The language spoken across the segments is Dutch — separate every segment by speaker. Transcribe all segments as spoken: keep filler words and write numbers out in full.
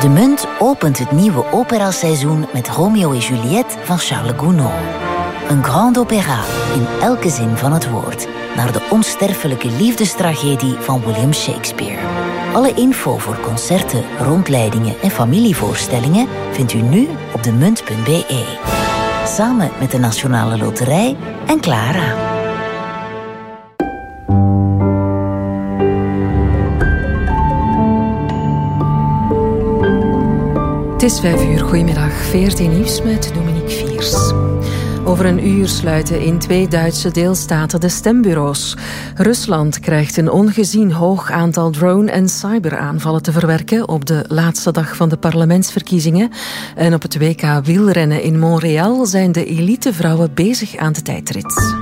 Speaker 1: De Munt opent het nieuwe operaseizoen met Romeo en Juliette van Charles Gounod. Een grand opéra in elke zin van het woord, naar de onsterfelijke liefdestragedie van William Shakespeare. Alle info voor concerten, rondleidingen en familievoorstellingen vindt u nu op de munt punt b e. Samen met de Nationale Loterij en Clara.
Speaker 2: Het is vijf uur. Goedemiddag. V R T Nieuws met Dominique Viers. Over een uur sluiten in twee Duitse deelstaten de stembureaus. Rusland krijgt een ongezien hoog aantal drone- en cyberaanvallen te verwerken op de laatste dag van de parlementsverkiezingen. En op het W K wielrennen in Montreal zijn de elitevrouwen bezig aan de tijdrit.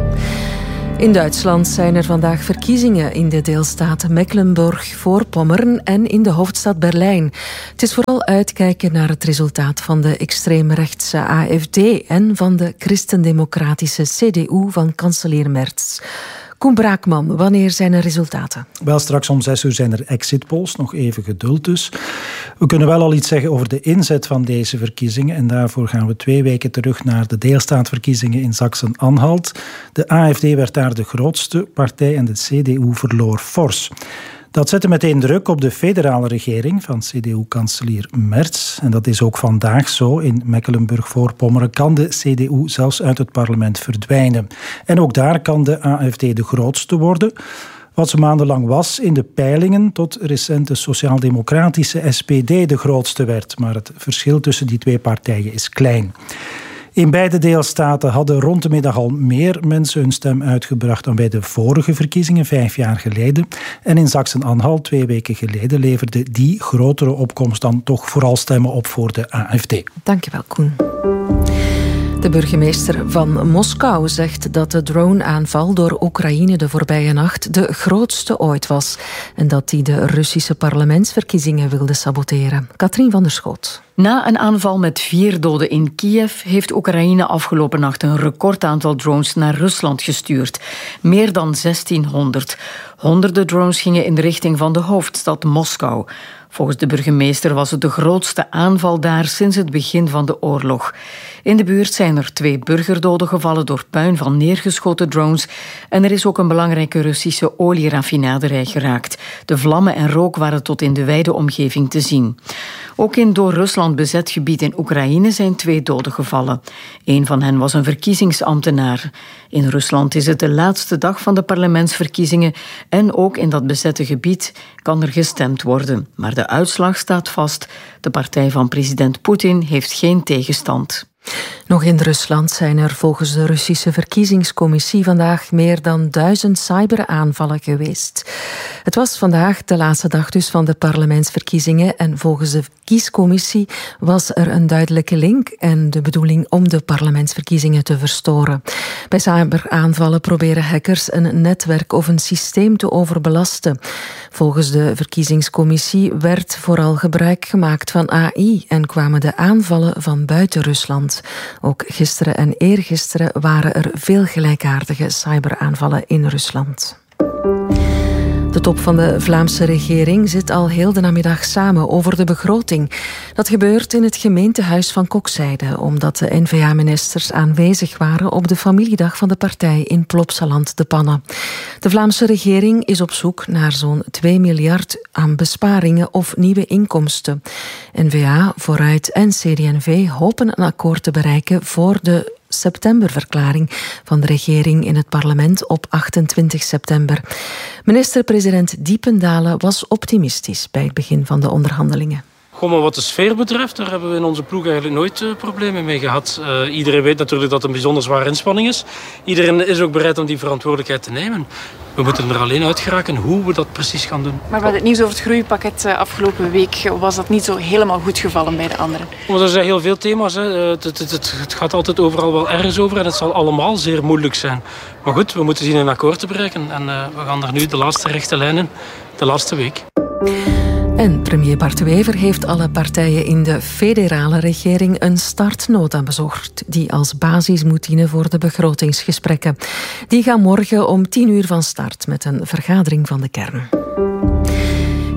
Speaker 2: In Duitsland zijn er vandaag verkiezingen in de deelstaten Mecklenburg-Voorpommern en in de hoofdstad Berlijn. Het is vooral uitkijken naar het resultaat van de extreemrechtse A F D en van de christendemocratische C D U van kanselier Merz. Koen Braakman, wanneer zijn er resultaten?
Speaker 3: Wel, straks om zes uur zijn er exit polls, nog even geduld dus. We kunnen wel al iets zeggen over de inzet van deze verkiezingen en daarvoor gaan we twee weken terug naar de deelstaatverkiezingen in Sachsen-Anhalt. De A F D werd daar de grootste partij en de C D U verloor fors. Dat zette meteen druk op de federale regering van C D U-kanselier Merz. En dat is ook vandaag zo. In Mecklenburg-Voorpommern kan de C D U zelfs uit het parlement verdwijnen. En ook daar kan de A F D de grootste worden. Wat ze maandenlang was in de peilingen, tot recente sociaal-democratische S P D de grootste werd. Maar het verschil tussen die twee partijen is klein. In beide deelstaten hadden rond de middag al meer mensen hun stem uitgebracht dan bij de vorige verkiezingen, vijf jaar geleden. En in Sachsen-Anhalt, twee weken geleden, leverde die grotere opkomst dan toch vooral stemmen op voor de A F D.
Speaker 2: Dankjewel, Koen. De burgemeester van Moskou zegt dat de droneaanval door Oekraïne de voorbije nacht de grootste ooit was en dat hij de Russische parlementsverkiezingen wilde saboteren. Katrien van der Schoot.
Speaker 4: Na een aanval met vier doden in Kiev heeft Oekraïne afgelopen nacht een recordaantal drones naar Rusland gestuurd. Meer dan zestienhonderd. Honderden drones gingen in de richting van de hoofdstad Moskou. Volgens de burgemeester was het de grootste aanval daar sinds het begin van de oorlog. In de buurt zijn er twee burgerdoden gevallen door puin van neergeschoten drones en er is ook een belangrijke Russische olieraffinaderij geraakt. De vlammen en rook waren tot in de wijde omgeving te zien. Ook in door Rusland bezet gebied in Oekraïne zijn twee doden gevallen. Een van hen was een verkiezingsambtenaar. In Rusland is het de laatste dag van de parlementsverkiezingen en ook in dat bezette gebied kan er gestemd worden. Maar de uitslag staat vast. De partij van president Poetin heeft geen tegenstand.
Speaker 2: Nog in Rusland zijn er volgens de Russische verkiezingscommissie vandaag meer dan duizend cyberaanvallen geweest. Het was vandaag de laatste dag dus van de parlementsverkiezingen en volgens de kiescommissie was er een duidelijke link en de bedoeling om de parlementsverkiezingen te verstoren. Bij cyberaanvallen proberen hackers een netwerk of een systeem te overbelasten. Volgens de verkiezingscommissie werd vooral gebruik gemaakt van A I en kwamen de aanvallen van buiten Rusland. Ook gisteren en eergisteren waren er veel gelijkaardige cyberaanvallen in Rusland. De top van de Vlaamse regering zit al heel de namiddag samen over de begroting. Dat gebeurt in het gemeentehuis van Kokzijde, omdat de N V A-ministers aanwezig waren op de familiedag van de partij in Plopsaland de Pannen. De Vlaamse regering is op zoek naar zo'n twee miljard aan besparingen of nieuwe inkomsten. N V A, Vooruit en C D en V hopen een akkoord te bereiken voor de septemberverklaring van de regering in het parlement op achtentwintig september. Minister-president Diependalen was optimistisch bij het begin van de onderhandelingen.
Speaker 5: Goh, maar wat de sfeer betreft, daar hebben we in onze ploeg eigenlijk nooit uh, problemen mee gehad. Uh, iedereen weet natuurlijk dat het een bijzonder zware inspanning is. Iedereen is ook bereid om die verantwoordelijkheid te nemen. We moeten er alleen uit geraken hoe we dat precies gaan doen.
Speaker 6: Maar bij het nieuws over het groeipakket uh, afgelopen week was dat niet zo helemaal goed gevallen bij de anderen.
Speaker 5: Maar er zijn heel veel thema's. Hè. Het, het, het, het gaat altijd overal wel ergens over en het zal allemaal zeer moeilijk zijn. Maar goed, we moeten zien een akkoord te bereiken. En uh, we gaan er nu de laatste rechte lijnen, de laatste week.
Speaker 2: En premier Bart De Wever heeft alle partijen in de federale regering een startnota bezorgd, die als basis moet dienen voor de begrotingsgesprekken. Die gaan morgen om tien uur van start met een vergadering van de kern.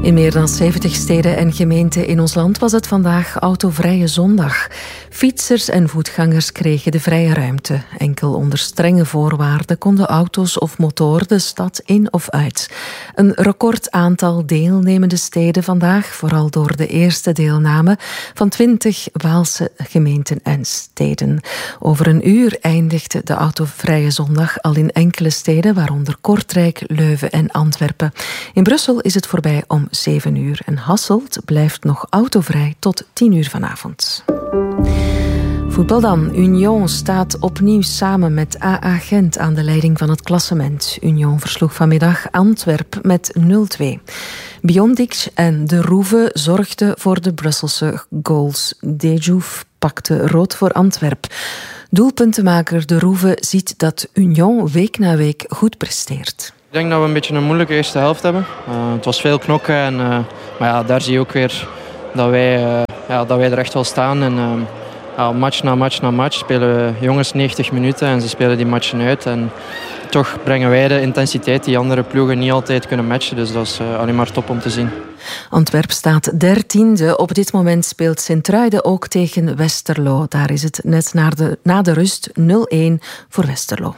Speaker 2: In meer dan zeventig steden en gemeenten in ons land was het vandaag autovrije zondag. Fietsers en voetgangers kregen de vrije ruimte. Enkel onder strenge voorwaarden konden auto's of motoren de stad in of uit. Een record aantal deelnemende steden vandaag, vooral door de eerste deelname van twintig Waalse gemeenten en steden. Over een uur eindigde de autovrije zondag al in enkele steden, waaronder Kortrijk, Leuven en Antwerpen. In Brussel is het voorbij om zeven uur en Hasselt blijft nog autovrij tot tien uur vanavond. Voetbal dan. Union staat opnieuw samen met A A Gent aan de leiding van het klassement. Union versloeg vanmiddag Antwerp met nul twee. Biondic en De Roeve zorgden voor de Brusselse goals. Dejouf pakte rood voor Antwerp. Doelpuntenmaker De Roeve ziet dat Union week na week goed presteert.
Speaker 7: Ik denk dat we een beetje een moeilijke eerste helft hebben. Uh, het was veel knokken, en, uh, maar ja, daar zie je ook weer dat wij, uh, ja, dat wij er echt wel staan. En, uh, ja, match na match na match spelen we jongens negentig minuten en ze spelen die matchen uit. En toch brengen wij de intensiteit die andere ploegen niet altijd kunnen matchen. Dus dat is uh, alleen maar top om te zien.
Speaker 2: Antwerp staat dertiende. Op dit moment speelt Sint-Truiden ook tegen Westerlo. Daar is het net na de, na de rust nul een voor Westerlo.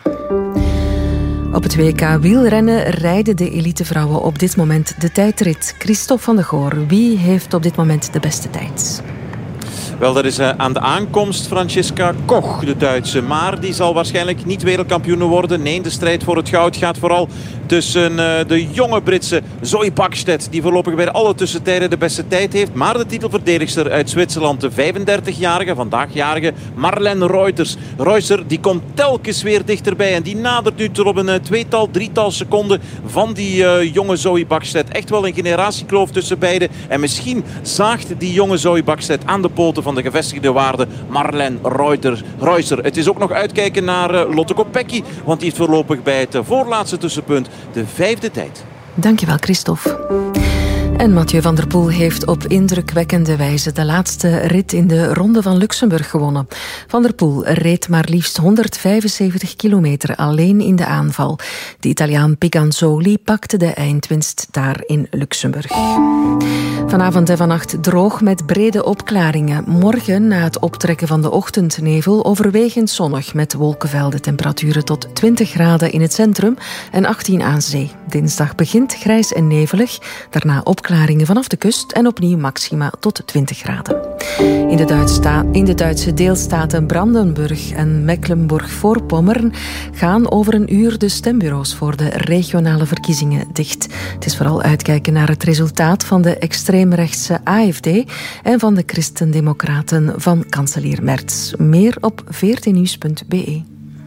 Speaker 2: Op het W K wielrennen rijden de elitevrouwen op dit moment de tijdrit. Christophe van der Goor, wie heeft op dit moment de beste tijd?
Speaker 8: Wel, dat is uh, aan de aankomst Franziska Koch, de Duitse. Maar die zal waarschijnlijk niet wereldkampioen worden. Nee, de strijd voor het goud gaat vooral tussen uh, de jonge Britse Zoe Bäckstedt, die voorlopig bij alle tussentijden de beste tijd heeft. Maar de titelverdedigster uit Zwitserland, de vijfendertigjarige, vandaagjjarige Marlene Reuters. Reuters die komt telkens weer dichterbij. En die nadert nu tot op een uh, tweetal, drietal seconden van die uh, jonge Zoe Bäckstedt. Echt wel een generatiekloof tussen beiden. En misschien zaagt die jonge Zoe Bäckstedt aan de poten van de gevestigde waarde Marlene Reuters. Reuters. Het is ook nog uitkijken naar uh, Lotte Kopecky, want die heeft voorlopig bij het uh, voorlaatste tussenpunt de vijfde tijd.
Speaker 2: Dankjewel, Christophe. En Mathieu van der Poel heeft op indrukwekkende wijze de laatste rit in de Ronde van Luxemburg gewonnen. Van der Poel reed maar liefst honderdvijfenzeventig kilometer alleen in de aanval. De Italiaan Piganzoli pakte de eindwinst daar in Luxemburg. Vanavond en vannacht droog met brede opklaringen. Morgen, na het optrekken van de ochtendnevel, overwegend zonnig met wolkenvelden. Temperaturen tot twintig graden in het centrum en achttien aan zee. Dinsdag begint grijs en nevelig, daarna opklaringen vanaf de kust en opnieuw maxima tot twintig graden. In de, Duitsta- in de Duitse deelstaten Brandenburg en Mecklenburg-Voorpommern gaan over een uur de stembureaus voor de regionale verkiezingen dicht. Het is vooral uitkijken naar het resultaat van de extreemrechtse A F D en van de Christendemocraten van kanselier Merz. Meer op v r t nieuws punt b e.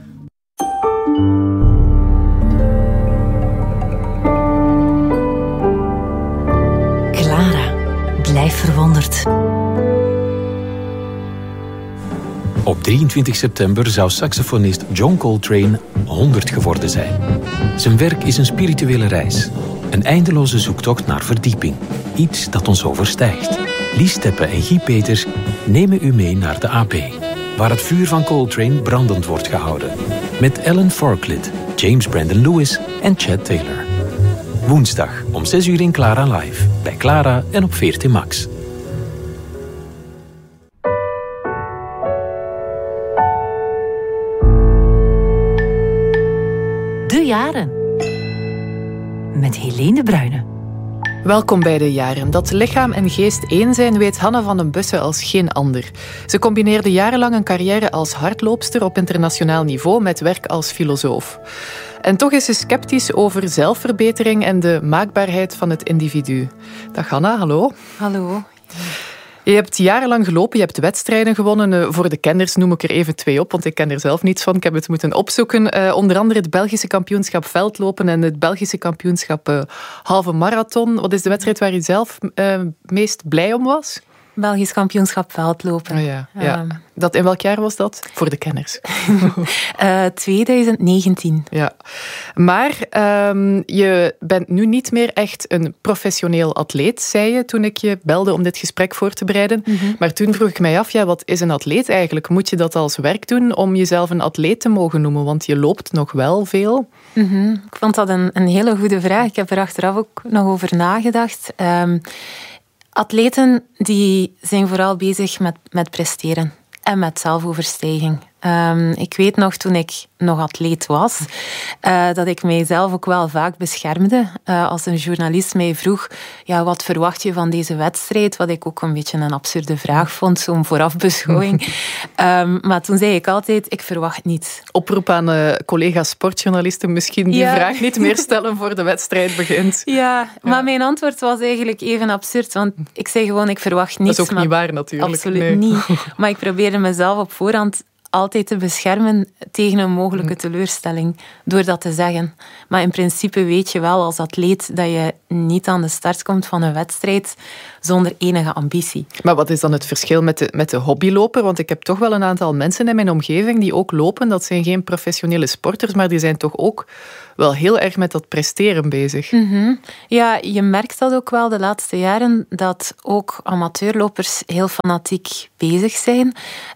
Speaker 1: Clara, blijf verwonderd.
Speaker 9: Op drieëntwintig september zou saxofonist John Coltrane honderd geworden zijn. Zijn werk is een spirituele reis. Een eindeloze zoektocht naar verdieping. Iets dat ons overstijgt. Lies Teppe en Guy Peters nemen u mee naar de A B, waar het vuur van Coltrane brandend wordt gehouden. Met Ellen Forklid, James Brandon Lewis en Chad Taylor. Woensdag om zes uur in Clara Live. Bij Clara en op V R T Max.
Speaker 1: De Jaren. Met Helene de Bruyne.
Speaker 10: Welkom bij De Jaren. Dat lichaam en geest één zijn weet Hanne van den Bussen als geen ander. Ze combineerde jarenlang een carrière als hardloopster op internationaal niveau met werk als filosoof. En toch is ze sceptisch over zelfverbetering en de maakbaarheid van het individu. Dag Hanna, hallo.
Speaker 6: Hallo.
Speaker 10: Je hebt jarenlang gelopen, je hebt wedstrijden gewonnen. Voor de kenners noem ik er even twee op, want ik ken er zelf niets van. Ik heb het moeten opzoeken. Uh, onder andere het Belgische kampioenschap veldlopen en het Belgische kampioenschap uh, halve marathon. Wat is de wedstrijd waar je zelf uh, meest blij om was?
Speaker 11: Belgisch kampioenschap veldlopen.
Speaker 10: Oh ja, ja. Um, dat, in welk jaar was dat? Voor de kenners.
Speaker 11: uh, twintig negentien.
Speaker 10: Ja. Maar um, je bent nu niet meer echt een professioneel atleet, zei je toen ik je belde om dit gesprek voor te bereiden. Mm-hmm. Maar toen vroeg ik mij af, ja, wat is een atleet eigenlijk? Moet je dat als werk doen om jezelf een atleet te mogen noemen? Want je loopt nog wel veel.
Speaker 11: Mm-hmm. Ik vond dat een, een hele goede vraag. Ik heb er achteraf ook nog over nagedacht. Um, atleten die zijn vooral bezig met, met presteren en met zelfoverstijging. Um, ik weet nog, toen ik nog atleet was, uh, dat ik mijzelf ook wel vaak beschermde. Uh, als een journalist mij vroeg, ja, wat verwacht je van deze wedstrijd? Wat ik ook een beetje een absurde vraag vond, zo'n voorafbeschouwing. um, maar toen zei ik altijd, ik verwacht niets.
Speaker 10: Oproep aan uh, collega's sportjournalisten, misschien die ja. vraag niet meer stellen voor de wedstrijd begint.
Speaker 11: Ja, ja, maar mijn antwoord was eigenlijk even absurd, want ik zei gewoon, ik verwacht niets.
Speaker 10: Dat is ook niet waar natuurlijk.
Speaker 11: Absoluut
Speaker 10: nee.
Speaker 11: niet. Maar ik probeerde mezelf op voorhand altijd te beschermen tegen een mogelijke teleurstelling, door dat te zeggen. Maar in principe weet je wel als atleet dat je niet aan de start komt van een wedstrijd zonder enige ambitie.
Speaker 10: Maar wat is dan het verschil met de, met de hobbyloper? Want ik heb toch wel een aantal mensen in mijn omgeving die ook lopen. Dat zijn geen professionele sporters, maar die zijn toch ook wel heel erg met dat presteren bezig.
Speaker 11: Mm-hmm. Ja, je merkt dat ook wel de laatste jaren, dat ook amateurlopers heel fanatiek bezig zijn.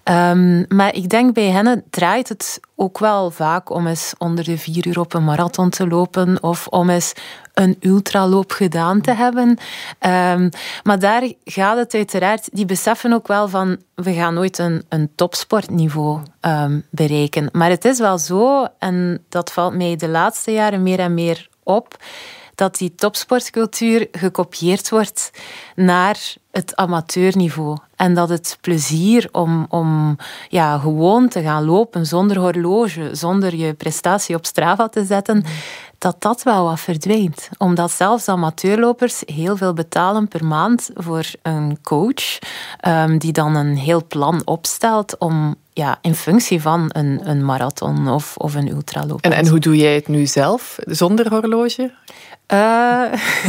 Speaker 11: Um, maar ik denk bij hen draait het ook wel vaak om eens onder de vier uur op een marathon te lopen of om eens een ultraloop gedaan te hebben. Um, maar daar gaat het uiteraard, die beseffen ook wel van, we gaan nooit een, een topsportniveau um, bereiken. Maar het is wel zo, en dat valt mij de laatste jaren meer en meer op, dat die topsportcultuur gekopieerd wordt naar het amateurniveau. En dat het plezier om, om ja, gewoon te gaan lopen zonder horloge, zonder je prestatie op Strava te zetten, mm. dat dat wel wat verdwijnt. Omdat zelfs amateurlopers heel veel betalen per maand voor een coach, um, die dan een heel plan opstelt om ja, in functie van een, een marathon of, of een ultraloop.
Speaker 10: En, en hoe doe jij het nu zelf, zonder horloge?
Speaker 11: Uh,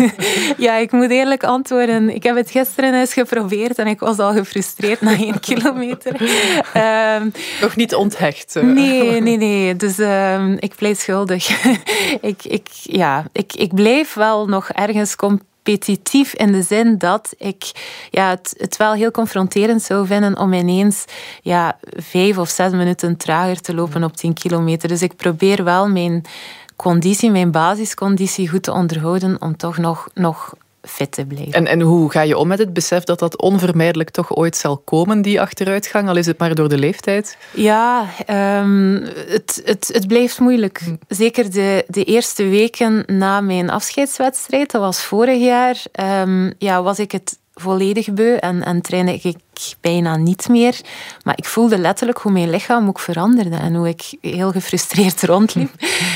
Speaker 11: ja, ik moet eerlijk antwoorden. Ik heb het gisteren eens geprobeerd en ik was al gefrustreerd na één kilometer. Uh,
Speaker 10: Nog niet onthecht. Uh.
Speaker 11: Nee, nee, nee. Dus uh, ik pleit schuldig. ik, ik, ja, ik, ik blijf wel nog ergens competitief in de zin dat ik ja, het, het wel heel confronterend zou vinden om ineens ja, vijf of zes minuten trager te lopen op tien kilometer. Dus ik probeer wel mijn conditie, mijn basisconditie goed te onderhouden om toch nog, nog fit te blijven.
Speaker 10: En, en hoe ga je om met het besef dat dat onvermijdelijk toch ooit zal komen, die achteruitgang, al is het maar door de leeftijd?
Speaker 11: Ja, um, het, het, het blijft moeilijk. Hm. Zeker de, de eerste weken na mijn afscheidswedstrijd, dat was vorig jaar, um, ja, was ik het volledig beu en, en trainde ik bijna niet meer. Maar ik voelde letterlijk hoe mijn lichaam ook veranderde en hoe ik heel gefrustreerd rondliep.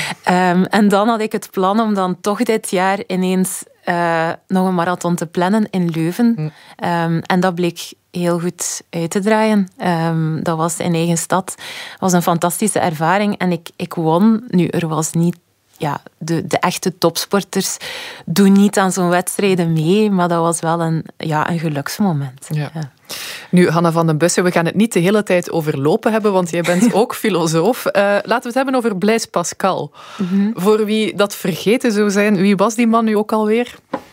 Speaker 11: um, en dan had ik het plan om dan toch dit jaar ineens uh, nog een marathon te plannen in Leuven. Um, en dat bleek heel goed uit te draaien. Um, dat was in eigen stad. Het was een fantastische ervaring en ik, ik won. Nu, er was niet Ja, de, de echte topsporters doen niet aan zo'n wedstrijden mee, maar dat was wel een, ja, een geluksmoment.
Speaker 10: Ja. Ja. Nu, Hanna van den Bussen, we gaan het niet de hele tijd over lopen hebben, want jij bent ook filosoof. Uh, laten we het hebben over Blaise Pascal. Mm-hmm. Voor wie dat vergeten zou zijn, wie was die man nu ook alweer?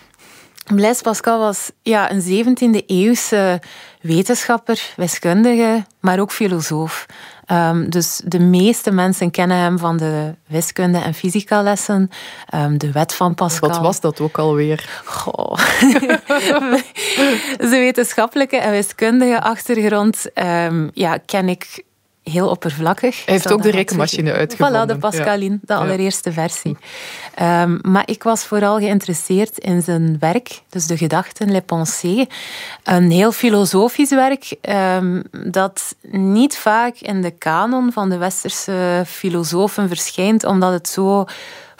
Speaker 11: Blaise Pascal was ja, een zeventiende-eeuwse wetenschapper, wiskundige, maar ook filosoof. Um, dus de meeste mensen kennen hem van de wiskunde- en fysica-lessen. Um, de wet van Pascal.
Speaker 10: Wat was dat ook alweer?
Speaker 11: Goh. Zijn wetenschappelijke en wiskundige achtergrond um, ja, ken ik heel oppervlakkig.
Speaker 10: Hij heeft ook de rekenmachine uitgevonden.
Speaker 11: Voilà, de Pascaline, ja. De allereerste versie. Um, maar ik was vooral geïnteresseerd in zijn werk, dus de gedachten, les pensées. Een heel filosofisch werk, um, dat niet vaak in de kanon van de westerse filosofen verschijnt, omdat het zo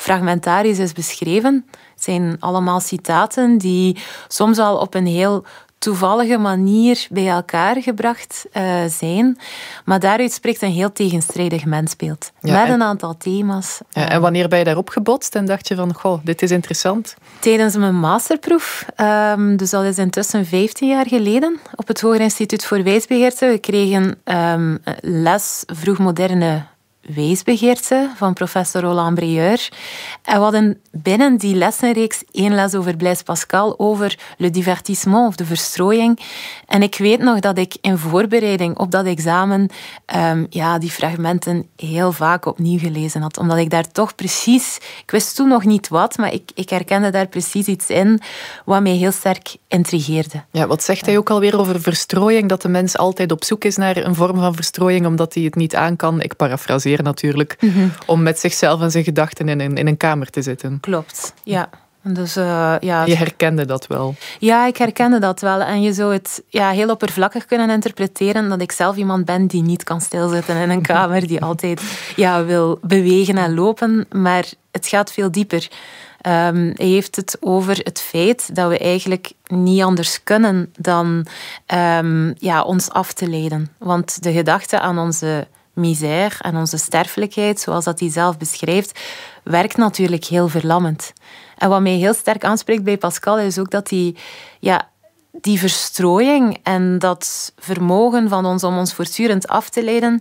Speaker 11: fragmentarisch is beschreven. Het zijn allemaal citaten die soms al op een heel toevallige manier bij elkaar gebracht uh, zijn. Maar daaruit spreekt een heel tegenstrijdig mensbeeld. Ja, met en, een aantal thema's.
Speaker 10: Ja, en wanneer ben je daarop gebotst en dacht je van, goh, dit is interessant?
Speaker 11: Tijdens mijn masterproef. Um, dus dat is intussen vijftien jaar geleden. Op het Hoger Instituut voor Wijsbegeerte. We kregen um, les vroegmoderne wijsbegeerte van professor Roland Brieur. En we hadden binnen die lessenreeks één les over Blaise Pascal, over le divertissement of de verstrooiing. En ik weet nog dat ik in voorbereiding op dat examen um, ja, die fragmenten heel vaak opnieuw gelezen had. Omdat ik daar toch precies... Ik wist toen nog niet wat, maar ik, ik herkende daar precies iets in wat mij heel sterk intrigeerde.
Speaker 10: Ja, wat zegt hij ook alweer over verstrooiing? Dat de mens altijd op zoek is naar een vorm van verstrooiing, omdat hij het niet aan kan. Ik parafraseer natuurlijk, mm-hmm. om met zichzelf en zijn gedachten in een, in een kamer te zitten.
Speaker 11: Klopt, ja. Dus, uh, ja.
Speaker 10: Je herkende dat wel?
Speaker 11: Ja, ik herkende dat wel. En je zou het ja, heel oppervlakkig kunnen interpreteren dat ik zelf iemand ben die niet kan stilzitten in een kamer, die altijd ja, wil bewegen en lopen. Maar het gaat veel dieper. Um, hij heeft het over het feit dat we eigenlijk niet anders kunnen dan um, ja, ons af te leiden. Want de gedachte aan onze misère en onze sterfelijkheid, zoals dat hij zelf beschrijft, werkt natuurlijk heel verlammend. En wat mij heel sterk aanspreekt bij Pascal is ook dat hij ja, die verstrooiing en dat vermogen van ons om ons voortdurend af te leiden,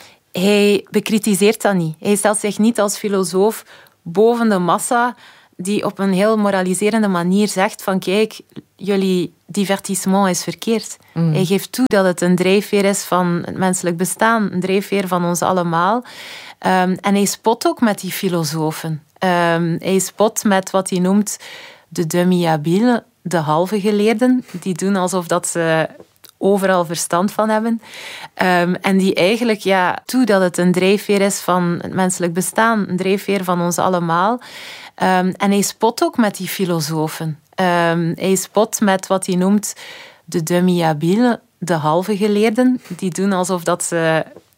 Speaker 11: hij bekritiseert dat niet. Hij stelt zich niet als filosoof boven de massa die op een heel moraliserende manier zegt van kijk, jullie divertissement is verkeerd. Mm. Hij geeft toe dat het een drijfveer is van het menselijk bestaan, een drijfveer van ons allemaal. Um, en hij spot ook met die filosofen. Um, hij spot met wat hij noemt de demi-habiles, de halve geleerden, die doen alsof dat ze overal verstand van hebben. Um, en die eigenlijk ja, toe dat het een drijfveer is van het menselijk bestaan, een drijfveer van ons allemaal. Um, en hij spot ook met die filosofen. Um, hij spot met wat hij noemt de demi-habiles, de halve geleerden, die doen alsof dat ze